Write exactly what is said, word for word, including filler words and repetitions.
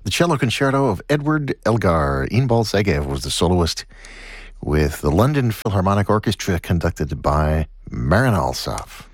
The cello concerto of Edward Elgar. Inbal Segev was the soloist, with the London Philharmonic Orchestra conducted by Marin Alsop.